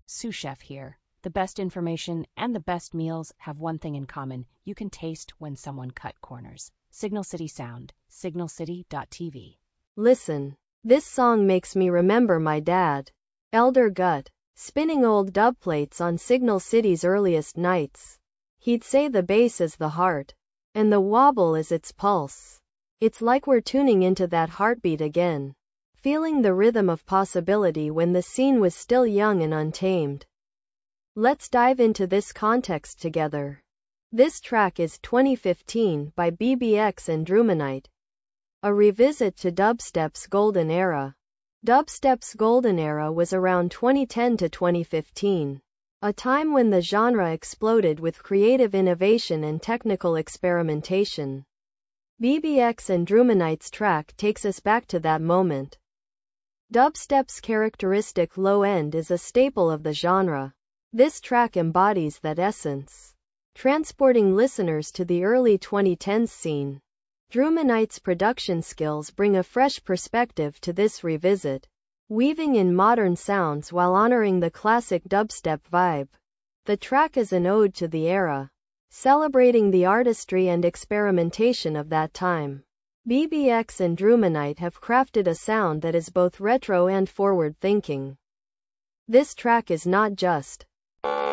Sous Chef here. The best information and the best meals have one thing in common. You can taste when someone cut corners. Signal City Sound, signalcity.tv. Listen, this song makes me remember my dad, Elder Gut, spinning old dub plates on Signal City's earliest nights. He'd say the bass is the heart, and the wobble is its pulse. It's like we're tuning into that heartbeat again, feeling the rhythm of possibility when the scene was still young and untamed. Let's dive into this context together. This track is 2015 by BBX and Drumanite, a revisit to dubstep's golden era. Dubstep's golden era was around 2010 to 2015, a time when the genre exploded with creative innovation and technical experimentation. BBX and Drumanite's track takes us back to that moment. Dubstep's characteristic low end is a staple of the genre. This track embodies that essence, transporting listeners to the early 2010s scene. Drumanite's production skills bring a fresh perspective to this revisit, weaving in modern sounds while honoring the classic dubstep vibe. The track is an ode to the era, celebrating the artistry and experimentation of that time. BBX and Drumanite have crafted a sound that is both retro and forward-thinking. This track is not just